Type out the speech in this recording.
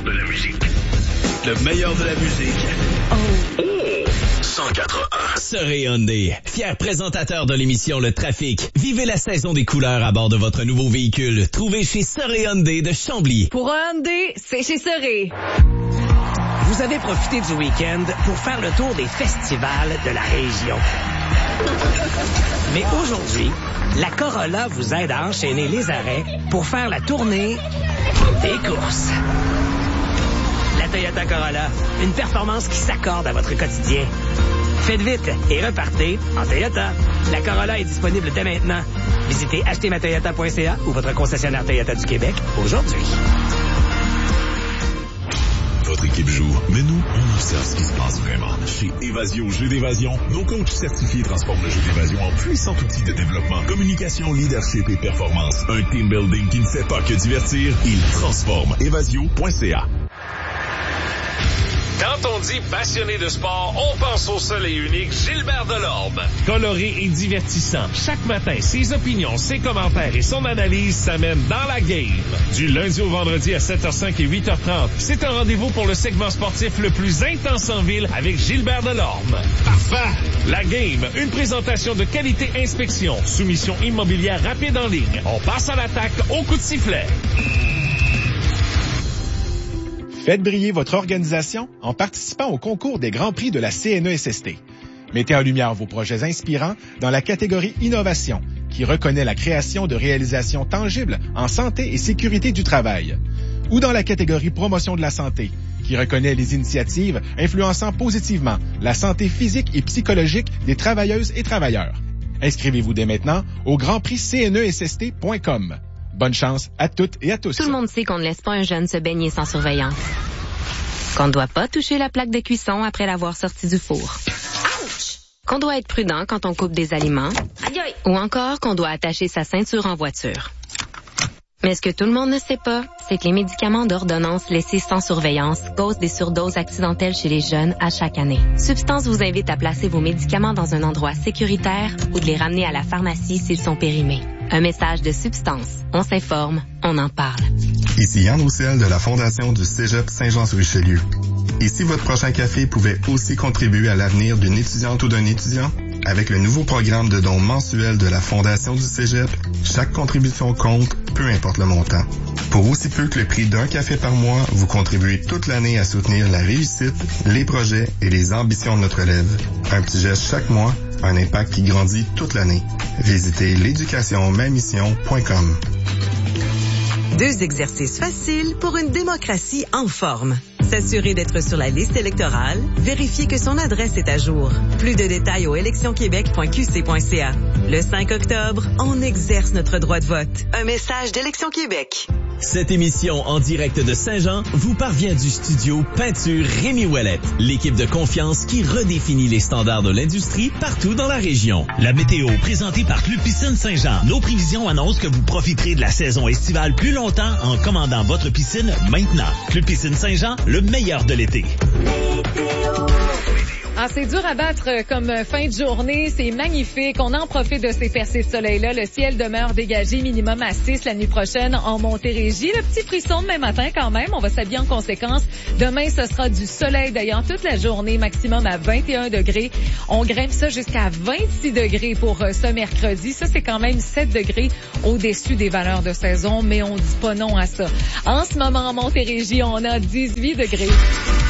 meilleur de la musique. Le meilleur de la musique. Oh! 104.1. Surrey Hyundai, fier présentateur de l'émission Le Trafic. Vivez la saison des couleurs à bord de votre nouveau véhicule. Trouvez chez Surrey Hyundai de Chambly. Pour un Hyundai, c'est chez Surrey. Vous avez profité du week-end pour faire le tour des festivals de la région. Mais aujourd'hui, la Corolla vous aide à enchaîner les arrêts pour faire la tournée des courses. La Toyota Corolla, une performance qui s'accorde à votre quotidien. Faites vite et repartez en Toyota. La Corolla est disponible dès maintenant. Visitez achetermatoyota.ca ou votre concessionnaire Toyota du Québec aujourd'hui. Votre équipe joue, mais nous, on observe ce qui se passe vraiment. Chez Évasion Jeux d'évasion, nos coachs certifiés transforment le jeu d'évasion en puissant outil de développement, communication, leadership et performance. Un team building qui ne fait pas que divertir, il transforme. Évasion.ca. Quand on dit passionné de sport, on pense au seul et unique Gilbert Delorme. Coloré et divertissant. Chaque matin, ses opinions, ses commentaires et son analyse s'amènent dans la game. Du lundi au vendredi à 7h05 et 8h30, c'est un rendez-vous pour le segment sportif le plus intense en ville avec Gilbert Delorme. Parfait! La game, une présentation de qualité inspection. Soumission immobilière rapide en ligne. On passe à l'attaque au coup de sifflet. Faites briller votre organisation en participant au concours des Grands Prix de la CNESST. Mettez en lumière vos projets inspirants dans la catégorie Innovation, qui reconnaît la création de réalisations tangibles en santé et sécurité du travail. Ou dans la catégorie Promotion de la santé, qui reconnaît les initiatives influençant positivement la santé physique et psychologique des travailleuses et travailleurs. Inscrivez-vous dès maintenant au grandprixcnesst.com. Bonne chance à toutes et à tous. Tout le monde sait qu'on ne laisse pas un jeune se baigner sans surveillance. Qu'on ne doit pas toucher la plaque de cuisson après l'avoir sortie du four. Ouch! Qu'on doit être prudent quand on coupe des aliments. Aïe aïe! Ou encore qu'on doit attacher sa ceinture en voiture. Mais ce que tout le monde ne sait pas, c'est que les médicaments d'ordonnance laissés sans surveillance causent des surdoses accidentelles chez les jeunes à chaque année. Substance vous invite à placer vos médicaments dans un endroit sécuritaire ou de les ramener à la pharmacie s'ils sont périmés. Un message de Substance. On s'informe, on en parle. Ici Yann Roussel de la Fondation du Cégep Saint-Jean-sur-Richelieu. Et si votre prochain café pouvait aussi contribuer à l'avenir d'une étudiante ou d'un étudiant? Avec le nouveau programme de dons mensuel de la Fondation du Cégep, chaque contribution compte, peu importe le montant. Pour aussi peu que le prix d'un café par mois, vous contribuez toute l'année à soutenir la réussite, les projets et les ambitions de notre élève. Un petit geste chaque mois, un impact qui grandit toute l'année. Visitez l'éducationmamission.com. 2 exercices faciles pour une démocratie en forme. S'assurer d'être sur la liste électorale, vérifier que son adresse est à jour. Plus de détails au électionquebec.qc.ca. Le 5 octobre, on exerce notre droit de vote. Un message d'Élection Québec. Cette émission en direct de Saint-Jean vous parvient du studio Peinture Rémi Ouellette, l'équipe de confiance qui redéfinit les standards de l'industrie partout dans la région. La météo présentée par Club Piscine Saint-Jean. Nos prévisions annoncent que vous profiterez de la saison estivale plus longtemps en commandant votre piscine maintenant. Club Piscine Saint-Jean, le meilleur de l'été. Ah, c'est dur à battre comme fin de journée. C'est magnifique. On en profite de ces percées de soleil-là. Le ciel demeure dégagé, minimum à 6 la nuit prochaine en Montérégie. Le petit frisson demain matin quand même. On va s'habiller en conséquence. Demain, ce sera du soleil d'ailleurs toute la journée, maximum à 21 degrés. On grimpe ça jusqu'à 26 degrés pour ce mercredi. Ça, c'est quand même 7 degrés au-dessus des valeurs de saison, mais on dit pas non à ça. En ce moment, en Montérégie, on a 18 degrés.